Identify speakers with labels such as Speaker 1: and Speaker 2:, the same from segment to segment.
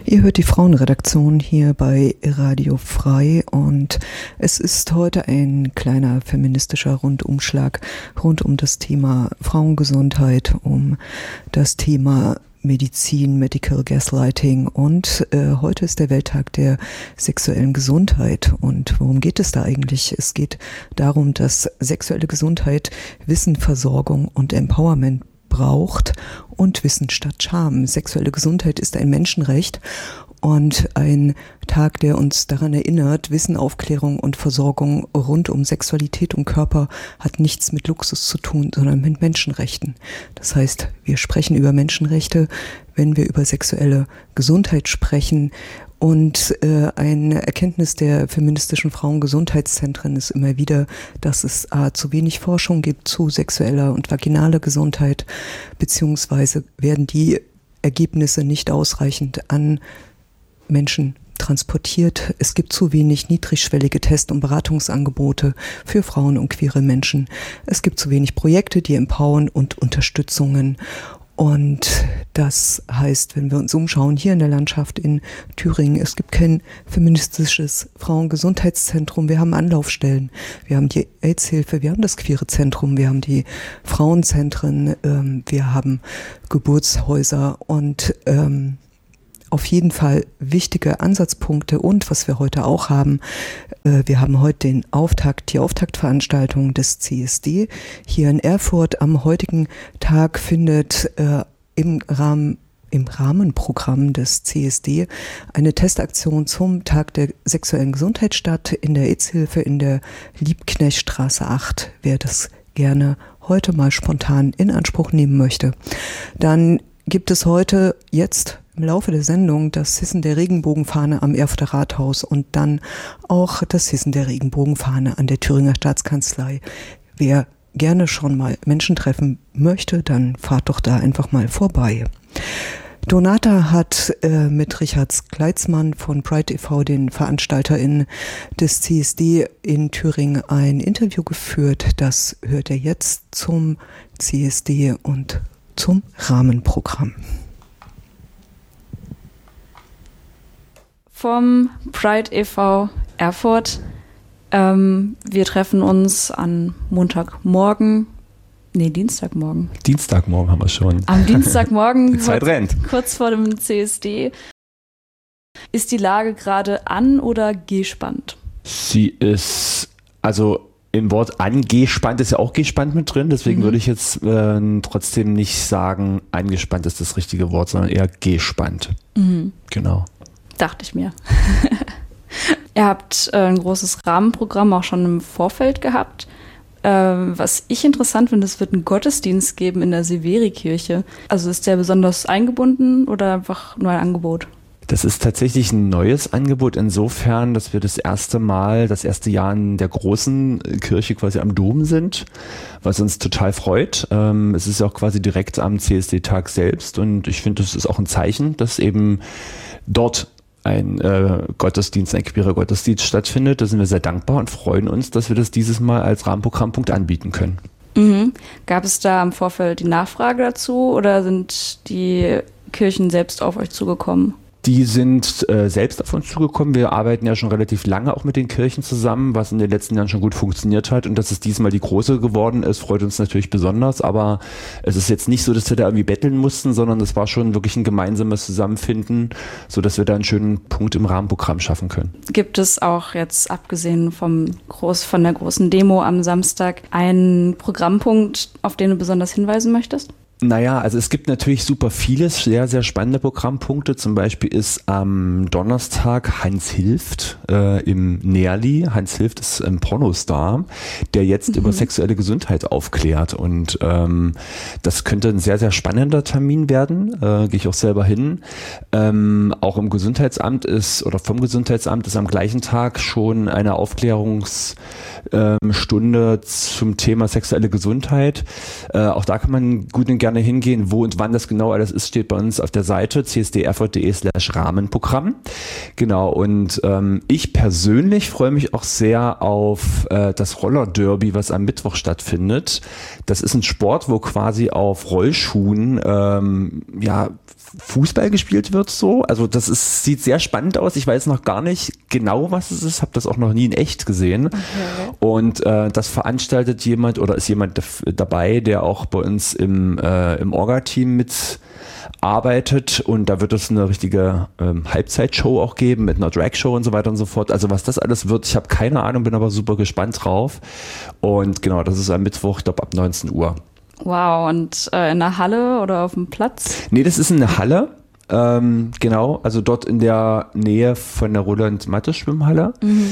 Speaker 1: Ihr hört die Frauenredaktion hier bei Radio Frei und es ist heute ein kleiner feministischer Rundumschlag rund um das Thema Frauengesundheit, um das Thema Medizin, Medical Gaslighting und heute ist der Welttag der sexuellen Gesundheit. Und worum geht es da eigentlich? Es geht darum, dass sexuelle Gesundheit Wissen, Versorgung und Empowerment braucht und Wissen statt Scham. Sexuelle Gesundheit ist ein Menschenrecht und ein Tag, der uns daran erinnert, Wissen, Aufklärung und Versorgung rund um Sexualität und Körper hat nichts mit Luxus zu tun, sondern mit Menschenrechten. Das heißt, wir sprechen über Menschenrechte, wenn wir über sexuelle Gesundheit sprechen. Und eine Erkenntnis der feministischen Frauengesundheitszentren ist immer wieder, dass es zu wenig Forschung gibt zu sexueller und vaginaler Gesundheit, beziehungsweise werden die Ergebnisse nicht ausreichend an Menschen transportiert. Es gibt zu wenig niedrigschwellige Test- und Beratungsangebote für Frauen und queere Menschen. Es gibt zu wenig Projekte, die empowern und Unterstützungen. Und das heißt, wenn wir uns umschauen, hier in der Landschaft in Thüringen, es gibt kein feministisches Frauengesundheitszentrum, wir haben Anlaufstellen, wir haben die AIDS-Hilfe, wir haben das Queere Zentrum, wir haben die Frauenzentren, wir haben Geburtshäuser und auf jeden Fall wichtige Ansatzpunkte und was wir heute auch haben, wir haben heute die Auftaktveranstaltung des CSD hier in Erfurt. Am heutigen Tag findet im Rahmenprogramm des CSD eine Testaktion zum Tag der sexuellen Gesundheit statt in der AIDS-Hilfe in der Liebknechtstraße 8. Wer das gerne heute mal spontan in Anspruch nehmen möchte. Dann gibt es heute jetzt im Laufe der Sendung das Hissen der Regenbogenfahne am Erfurter Rathaus und dann auch das Hissen der Regenbogenfahne an der Thüringer Staatskanzlei. Wer gerne schon mal Menschen treffen möchte, dann fahrt doch da einfach mal vorbei. Donata hat mit Richard Kleitzmann von Pride e.V., den VeranstalterInnen des CSD in Thüringen, ein Interview geführt. Das hört er jetzt zum CSD und zum Rahmenprogramm.
Speaker 2: Vom Pride e.V. Erfurt. Wir treffen uns an Dienstagmorgen.
Speaker 3: Dienstagmorgen haben wir schon.
Speaker 2: Am Dienstagmorgen,
Speaker 3: Die Zeit rennt.
Speaker 2: Kurz vor dem CSD. Ist die Lage gerade an- oder gespannt?
Speaker 3: Sie ist, also im Wort angespannt ist ja auch gespannt mit drin, deswegen würde ich jetzt trotzdem nicht sagen, angespannt ist das richtige Wort, sondern eher gespannt. Genau.
Speaker 2: Dachte ich mir. Ihr habt ein großes Rahmenprogramm auch schon im Vorfeld gehabt. Was ich interessant finde, es wird einen Gottesdienst geben in der Severi-Kirche. Also ist der besonders eingebunden oder einfach nur ein Angebot?
Speaker 3: Das ist tatsächlich ein neues Angebot insofern, dass wir das erste Jahr in der großen Kirche quasi am Dom sind, was uns total freut. Es ist ja auch quasi direkt am CSD-Tag selbst und ich finde, das ist auch ein Zeichen, dass eben dort ein Gottesdienst, ein queerer Gottesdienst stattfindet. Da sind wir sehr dankbar und freuen uns, dass wir das dieses Mal als Rahmenprogrammpunkt anbieten können.
Speaker 2: Gab es da im Vorfeld die Nachfrage dazu oder sind die Kirchen selbst auf euch zugekommen?
Speaker 3: Die sind selbst auf uns zugekommen. Wir arbeiten ja schon relativ lange auch mit den Kirchen zusammen, was in den letzten Jahren schon gut funktioniert hat. Und dass es diesmal die große geworden ist, freut uns natürlich besonders. Aber es ist jetzt nicht so, dass wir da irgendwie betteln mussten, sondern es war schon wirklich ein gemeinsames Zusammenfinden, sodass wir da einen schönen Punkt im Rahmenprogramm schaffen können.
Speaker 2: Gibt es auch jetzt, abgesehen von der großen Demo am Samstag, einen Programmpunkt, auf den du besonders hinweisen möchtest?
Speaker 3: Naja, also es gibt natürlich super viele sehr, sehr spannende Programmpunkte. Zum Beispiel ist am Donnerstag Hans Hilft im Nerli. Hans Hilft ist ein Pornostar, der jetzt über sexuelle Gesundheit aufklärt. Und das könnte ein sehr, sehr spannender Termin werden. Gehe ich auch selber hin. Auch im Gesundheitsamt vom Gesundheitsamt ist am gleichen Tag schon eine Aufklärungsstunde zum Thema sexuelle Gesundheit. Auch da kann man gut und gerne hingehen. Wo und wann das genau alles ist, steht bei uns auf der Seite csderfurt.de/Rahmenprogramm. Genau, und ich persönlich freue mich auch sehr auf das Roller-Derby, was am Mittwoch stattfindet. Das ist ein Sport, wo quasi auf Rollschuhen Fußball gespielt wird so. Also sieht sehr spannend aus. Ich weiß noch gar nicht genau, was es ist. Habe das auch noch nie in echt gesehen. Okay. Und das veranstaltet jemand oder ist jemand dabei, der auch bei uns im Orga-Team mitarbeitet. Und da wird es eine richtige Halbzeitshow auch geben mit einer Drag-Show und so weiter und so fort. Also was das alles wird, ich habe keine Ahnung, bin aber super gespannt drauf. Und genau, das ist am Mittwoch, ich glaube ab 19 Uhr.
Speaker 2: Wow, und in der Halle oder auf dem Platz?
Speaker 3: Nee, das ist eine Halle, genau, also dort in der Nähe von der Roland-Mattes-Schwimmhalle.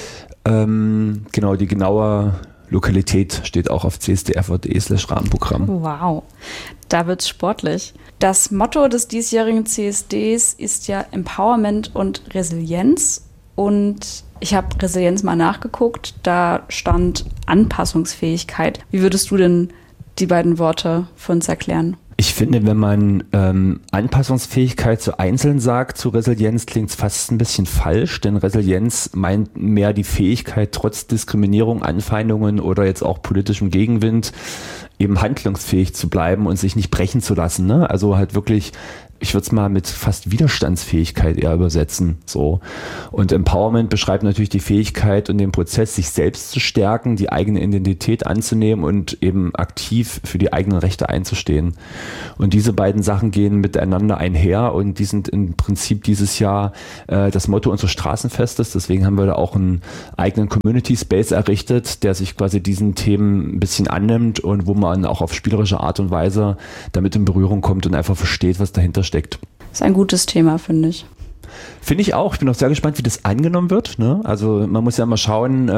Speaker 3: Genau, die genaue Lokalität steht auch auf csdfv.de/Rahmenprogramm.
Speaker 2: Wow, da wird's sportlich. Das Motto des diesjährigen CSDs ist ja Empowerment und Resilienz. Und ich habe Resilienz mal nachgeguckt, da stand Anpassungsfähigkeit. Wie würdest du denn die beiden Worte für uns erklären?
Speaker 3: Ich finde, wenn man Anpassungsfähigkeit so einzeln sagt, zu Resilienz klingt es fast ein bisschen falsch, denn Resilienz meint mehr die Fähigkeit, trotz Diskriminierung, Anfeindungen oder jetzt auch politischem Gegenwind eben handlungsfähig zu bleiben und sich nicht brechen zu lassen. Ne? Also halt wirklich, ich würde es mal mit fast Widerstandsfähigkeit eher übersetzen. So. Und Empowerment beschreibt natürlich die Fähigkeit und den Prozess, sich selbst zu stärken, die eigene Identität anzunehmen und eben aktiv für die eigenen Rechte einzustehen. Und diese beiden Sachen gehen miteinander einher und die sind im Prinzip dieses Jahr das Motto unseres Straßenfestes. Deswegen haben wir da auch einen eigenen Community Space errichtet, der sich quasi diesen Themen ein bisschen annimmt und wo man auch auf spielerische Art und Weise damit in Berührung kommt und einfach versteht, was dahinter steckt.
Speaker 2: Das ist ein gutes Thema, finde ich.
Speaker 3: Finde ich auch. Ich bin auch sehr gespannt, wie das angenommen wird. Ne? Also man muss ja mal schauen,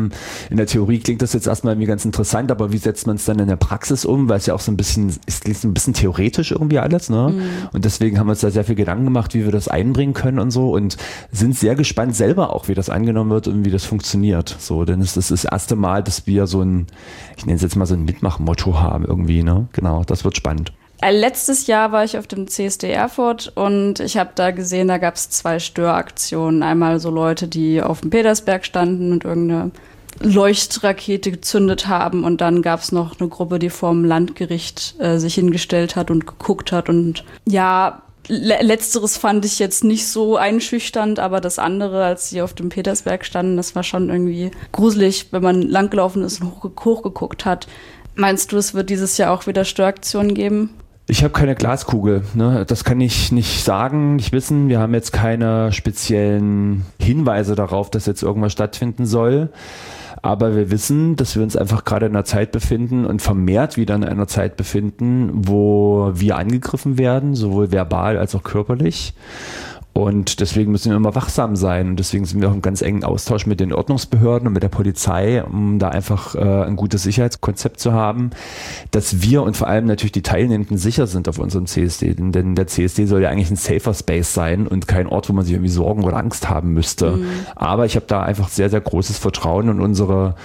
Speaker 3: in der Theorie klingt das jetzt erstmal irgendwie ganz interessant, aber wie setzt man es dann in der Praxis um? Weil es ja auch so ein bisschen, es klingt ein bisschen theoretisch irgendwie alles. Ne? Und deswegen haben wir uns da sehr viel Gedanken gemacht, wie wir das einbringen können und so und sind sehr gespannt selber auch, wie das angenommen wird und wie das funktioniert. So, denn es ist das erste Mal, dass wir so ein, ich nenne es jetzt mal so ein Mitmach-Motto haben irgendwie. Ne? Genau, das wird spannend.
Speaker 2: Letztes Jahr war ich auf dem CSD Erfurt und ich habe da gesehen, da gab es 2 Störaktionen. Einmal so Leute, die auf dem Petersberg standen und irgendeine Leuchtrakete gezündet haben und dann gab es noch eine Gruppe, die vor dem Landgericht sich hingestellt hat und geguckt hat und ja, letzteres fand ich jetzt nicht so einschüchternd, aber das andere, als sie auf dem Petersberg standen, das war schon irgendwie gruselig, wenn man langgelaufen ist und hochgeguckt hat. Meinst du, es wird dieses Jahr auch wieder Störaktionen geben?
Speaker 3: Ich habe keine Glaskugel, ne? Das kann ich nicht sagen, nicht wissen. Wir haben jetzt keine speziellen Hinweise darauf, dass jetzt irgendwas stattfinden soll. Aber wir wissen, dass wir uns einfach gerade in einer Zeit befinden und vermehrt wieder in einer Zeit befinden, wo wir angegriffen werden, sowohl verbal als auch körperlich. Und deswegen müssen wir immer wachsam sein. Und deswegen sind wir auch im ganz engen Austausch mit den Ordnungsbehörden und mit der Polizei, um da einfach ein gutes Sicherheitskonzept zu haben, dass wir und vor allem natürlich die Teilnehmenden sicher sind auf unserem CSD. Denn der CSD soll ja eigentlich ein safer Space sein und kein Ort, wo man sich irgendwie Sorgen oder Angst haben müsste. Aber ich habe da einfach sehr, sehr großes Vertrauen in unsere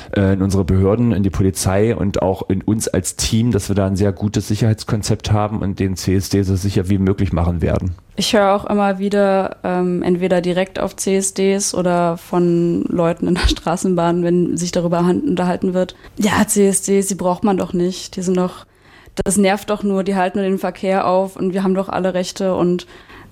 Speaker 3: Behörden, in die Polizei und auch in uns als Team, dass wir da ein sehr gutes Sicherheitskonzept haben und den CSD so sicher wie möglich machen werden.
Speaker 2: Ich höre auch immer wieder, entweder direkt auf CSDs oder von Leuten in der Straßenbahn, wenn sich darüber unterhalten wird. Ja, CSDs, die braucht man doch nicht. Die sind doch, das nervt doch nur, die halten nur den Verkehr auf und wir haben doch alle Rechte und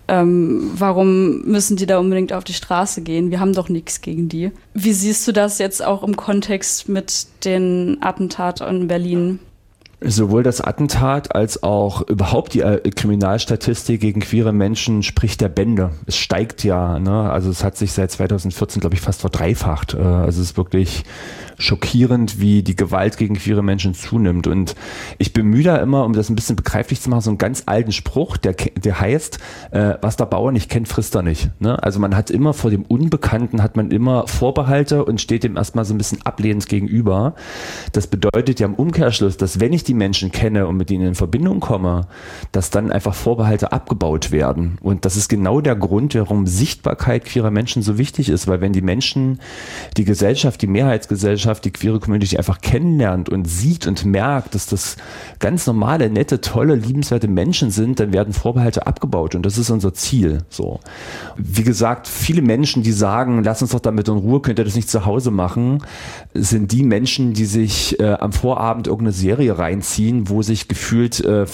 Speaker 2: warum müssen die da unbedingt auf die Straße gehen? Wir haben doch nichts gegen die. Wie siehst du das jetzt auch im Kontext mit den Attentaten in Berlin?
Speaker 3: Sowohl das Attentat als auch überhaupt die Kriminalstatistik gegen queere Menschen spricht der Bände. Es steigt ja, ne? Also es hat sich seit 2014, glaube ich, fast verdreifacht. Also es ist wirklich schockierend, wie die Gewalt gegen queere Menschen zunimmt. Und ich bemühe da immer, um das ein bisschen begreiflich zu machen, so einen ganz alten Spruch, der heißt, was der Bauer nicht kennt, frisst er nicht. Ne? Also man hat immer vor dem Unbekannten, hat man immer Vorbehalte und steht dem erstmal so ein bisschen ablehnend gegenüber. Das bedeutet ja im Umkehrschluss, dass wenn ich die Menschen kenne und mit ihnen in Verbindung komme, dass dann einfach Vorbehalte abgebaut werden. Und das ist genau der Grund, warum Sichtbarkeit queerer Menschen so wichtig ist, weil wenn die Menschen, die Gesellschaft, die Mehrheitsgesellschaft, die queere Community einfach kennenlernt und sieht und merkt, dass das ganz normale, nette, tolle, liebenswerte Menschen sind, dann werden Vorbehalte abgebaut und das ist unser Ziel. So. Wie gesagt, viele Menschen, die sagen, lass uns doch damit in Ruhe, könnt ihr das nicht zu Hause machen, sind die Menschen, die sich am Vorabend irgendeine Serie reinziehen reinziehen, wo sich gefühlt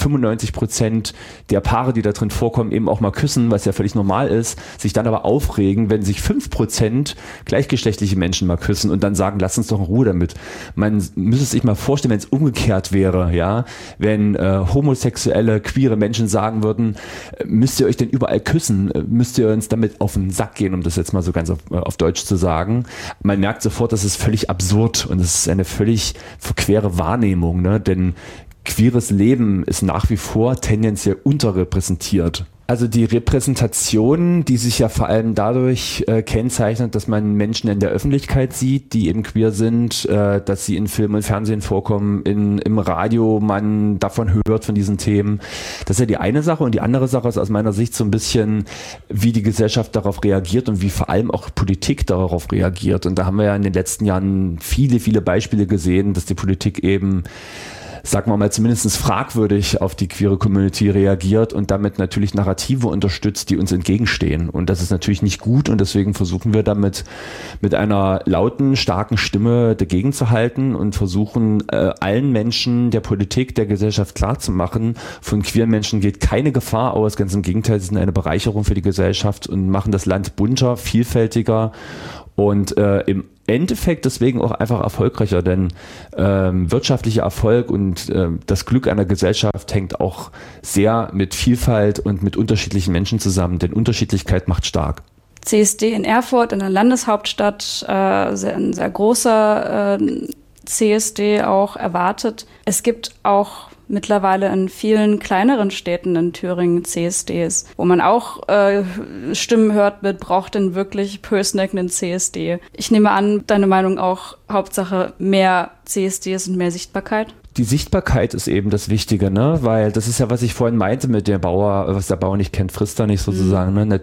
Speaker 3: 95% der Paare, die da drin vorkommen, eben auch mal küssen, was ja völlig normal ist, sich dann aber aufregen, wenn sich 5% gleichgeschlechtliche Menschen mal küssen und dann sagen, lass uns doch in Ruhe damit. Man müsste sich mal vorstellen, wenn es umgekehrt wäre, ja, wenn homosexuelle, queere Menschen sagen würden, müsst ihr euch denn überall küssen, müsst ihr uns damit auf den Sack gehen, um das jetzt mal so ganz auf Deutsch zu sagen. Man merkt sofort, das ist völlig absurd und es ist eine völlig verquere Wahrnehmung, ne? Denn queeres Leben ist nach wie vor tendenziell unterrepräsentiert. Also die Repräsentation, die sich ja vor allem dadurch kennzeichnet, dass man Menschen in der Öffentlichkeit sieht, die eben queer sind, dass sie in Film und Fernsehen vorkommen, im Radio man davon hört, von diesen Themen. Das ist ja die eine Sache. Und die andere Sache ist aus meiner Sicht so ein bisschen, wie die Gesellschaft darauf reagiert und wie vor allem auch Politik darauf reagiert. Und da haben wir ja in den letzten Jahren viele, viele Beispiele gesehen, dass die Politik eben, sagen wir mal, zumindest fragwürdig auf die queere Community reagiert und damit natürlich Narrative unterstützt, die uns entgegenstehen. Und das ist natürlich nicht gut und deswegen versuchen wir damit mit einer lauten, starken Stimme dagegen zu halten und versuchen allen Menschen der Politik, der Gesellschaft klarzumachen, von queeren Menschen geht keine Gefahr aus, ganz im Gegenteil, sie sind eine Bereicherung für die Gesellschaft und machen das Land bunter, vielfältiger und im Endeffekt deswegen auch einfach erfolgreicher, denn wirtschaftlicher Erfolg und das Glück einer Gesellschaft hängt auch sehr mit Vielfalt und mit unterschiedlichen Menschen zusammen, denn Unterschiedlichkeit macht stark.
Speaker 2: CSD in Erfurt, in der Landeshauptstadt, ein sehr großer CSD auch erwartet. Es gibt auch mittlerweile in vielen kleineren Städten in Thüringen CSDs, wo man auch Stimmen hört mit, braucht denn wirklich Pößneck einen CSD? Ich nehme an, deine Meinung auch, Hauptsache mehr CSDs und mehr Sichtbarkeit?
Speaker 3: Die Sichtbarkeit ist eben das Wichtige, ne? Weil das ist ja, was ich vorhin meinte mit der Bauer, was der Bauer nicht kennt, frisst er nicht sozusagen. Ne?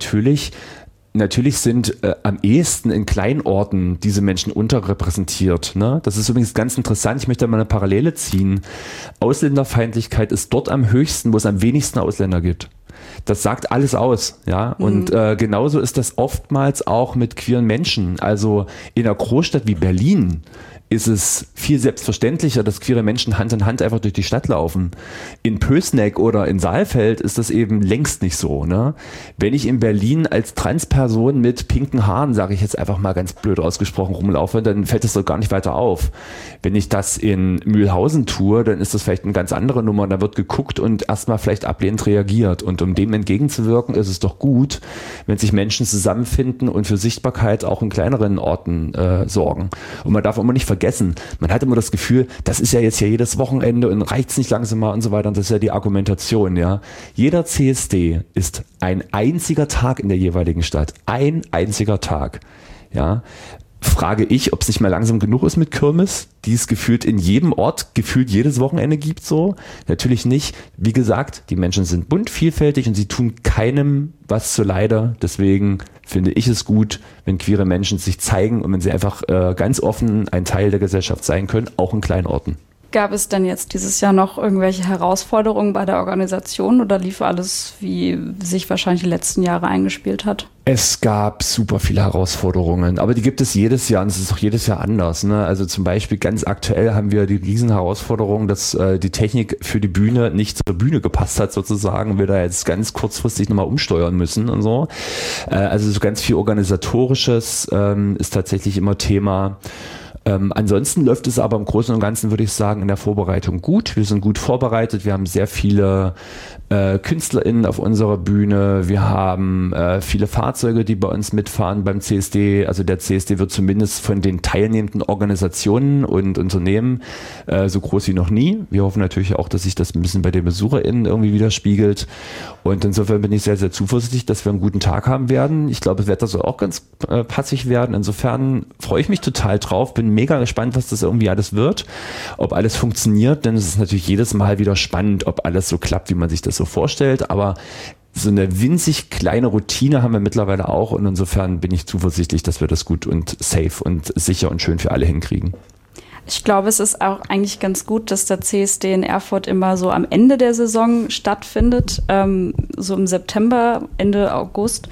Speaker 3: Natürlich sind am ehesten in Kleinorten diese Menschen unterrepräsentiert. Ne? Das ist übrigens ganz interessant. Ich möchte mal eine Parallele ziehen. Ausländerfeindlichkeit ist dort am höchsten, wo es am wenigsten Ausländer gibt. Das sagt alles aus, ja. Und genauso ist das oftmals auch mit queeren Menschen. Also in einer Großstadt wie Berlin ist es viel selbstverständlicher, dass queere Menschen Hand in Hand einfach durch die Stadt laufen. In Pößneck oder in Saalfeld ist das eben längst nicht so. Ne? Wenn ich in Berlin als Transperson mit pinken Haaren, sage ich jetzt einfach mal ganz blöd ausgesprochen, rumlaufe, dann fällt das doch gar nicht weiter auf. Wenn ich das in Mühlhausen tue, dann ist das vielleicht eine ganz andere Nummer. Da wird geguckt und erstmal vielleicht ablehnend reagiert. Und um dem entgegenzuwirken, ist es doch gut, wenn sich Menschen zusammenfinden und für Sichtbarkeit auch in kleineren Orten sorgen. Und man darf immer nicht vergessen, man hat immer das Gefühl, das ist ja jetzt hier jedes Wochenende und reicht's nicht langsam mal und so weiter. Und das ist ja die Argumentation, ja. Jeder CSD ist ein einziger Tag in der jeweiligen Stadt. Ein einziger Tag, ja. Frage ich, ob es nicht mal langsam genug ist mit Kirmes, die es gefühlt in jedem Ort, gefühlt jedes Wochenende gibt so. Natürlich nicht. Wie gesagt, die Menschen sind bunt, vielfältig und sie tun keinem was zuleide. Deswegen finde ich es gut, wenn queere Menschen sich zeigen und wenn sie einfach ganz offen ein Teil der Gesellschaft sein können, auch in kleinen Orten.
Speaker 2: Gab es denn jetzt dieses Jahr noch irgendwelche Herausforderungen bei der Organisation oder lief alles, wie sich wahrscheinlich die letzten Jahre eingespielt hat?
Speaker 3: Es gab super viele Herausforderungen, aber die gibt es jedes Jahr und es ist auch jedes Jahr anders. Ne? Also zum Beispiel ganz aktuell haben wir die Riesenherausforderung, dass die Technik für die Bühne nicht zur Bühne gepasst hat sozusagen und wir da jetzt ganz kurzfristig nochmal umsteuern müssen und so. Also so ganz viel Organisatorisches ist tatsächlich immer Thema. Ansonsten läuft es aber im Großen und Ganzen, würde ich sagen, in der Vorbereitung gut. Wir sind gut vorbereitet. Wir haben sehr viele KünstlerInnen auf unserer Bühne. Wir haben viele Fahrzeuge, die bei uns mitfahren beim CSD. Also der CSD wird zumindest von den teilnehmenden Organisationen und Unternehmen so groß wie noch nie. Wir hoffen natürlich auch, dass sich das ein bisschen bei den BesucherInnen irgendwie widerspiegelt. Und insofern bin ich sehr, sehr zuversichtlich, dass wir einen guten Tag haben werden. Ich glaube, das Wetter soll auch ganz passig werden. Insofern freue ich mich total drauf. Bin mega gespannt, was das irgendwie alles wird. Ob alles funktioniert, denn es ist natürlich jedes Mal wieder spannend, ob alles so klappt, wie man sich das so vorstellt. Aber so eine winzig kleine Routine haben wir mittlerweile auch. Und insofern bin ich zuversichtlich, dass wir das gut und safe und sicher und schön für alle hinkriegen.
Speaker 2: Ich glaube, es ist auch eigentlich ganz gut, dass der CSD in Erfurt immer so am Ende der Saison stattfindet, so im September, Ende August,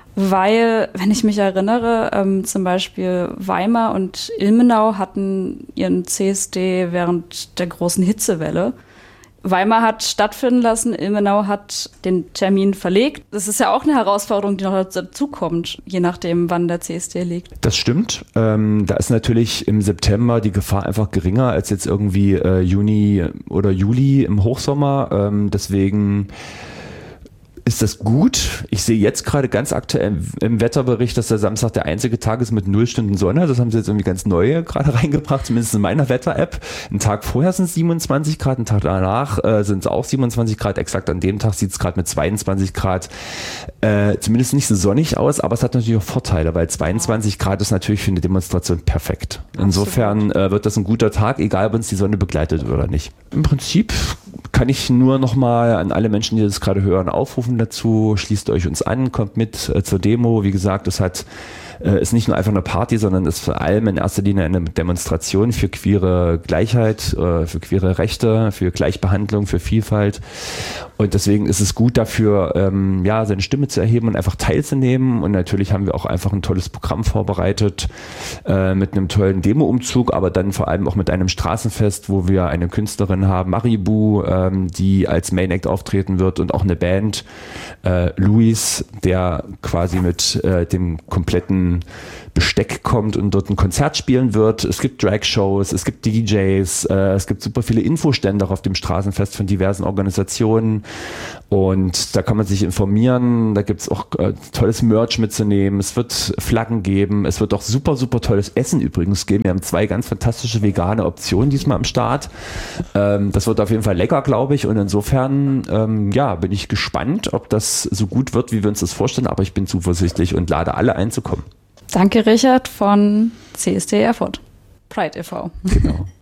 Speaker 2: weil, wenn ich mich erinnere, zum Beispiel Weimar und Ilmenau hatten ihren CSD während der großen Hitzewelle. Weimar hat stattfinden lassen, Ilmenau hat den Termin verlegt. Das ist ja auch eine Herausforderung, die noch dazu kommt, je nachdem, wann der CSD liegt.
Speaker 3: Das stimmt. Da ist natürlich im September die Gefahr einfach geringer als jetzt irgendwie Juni oder Juli im Hochsommer. Deswegen ist das gut. Ich sehe jetzt gerade ganz aktuell im Wetterbericht, dass der Samstag der einzige Tag ist mit 0 Stunden Sonne. Das haben sie jetzt irgendwie ganz neu gerade reingebracht, zumindest in meiner Wetter-App. Einen Tag vorher sind es 27 Grad, einen Tag danach sind es auch 27 Grad. Exakt an dem Tag sieht es gerade mit 22 Grad zumindest nicht so sonnig aus, aber es hat natürlich auch Vorteile, weil 22 Grad ist natürlich für eine Demonstration perfekt. Insofern wird das ein guter Tag, egal ob uns die Sonne begleitet oder nicht. Im Prinzip kann ich nur nochmal an alle Menschen, die das gerade hören, aufrufen dazu. Schließt euch uns an, kommt mit zur Demo. Wie gesagt, es ist nicht nur einfach eine Party, sondern ist vor allem in erster Linie eine Demonstration für queere Gleichheit, für queere Rechte, für Gleichbehandlung, für Vielfalt. Und deswegen ist es gut dafür, seine Stimme zu erheben und einfach teilzunehmen. Und natürlich haben wir auch einfach ein tolles Programm vorbereitet mit einem tollen Demo-Umzug, aber dann vor allem auch mit einem Straßenfest, wo wir eine Künstlerin haben, Maribu, die als Main Act auftreten wird, und auch eine Band, Luis, der quasi mit dem kompletten Besteck kommt und dort ein Konzert spielen wird. Es gibt Drag-Shows, es gibt DJs, es gibt super viele Infostände auch auf dem Straßenfest von diversen Organisationen, und da kann man sich informieren. Da gibt es auch tolles Merch mitzunehmen. Es wird Flaggen geben. Es wird auch super, super tolles Essen übrigens geben. Wir haben 2 ganz fantastische vegane Optionen diesmal am Start. Das wird auf jeden Fall lecker, glaube ich, und insofern bin ich gespannt, ob das so gut wird, wie wir uns das vorstellen, aber ich bin zuversichtlich und lade alle ein zu kommen.
Speaker 2: Danke, Richard von CSD Erfurt. Pride e.V.
Speaker 3: Genau.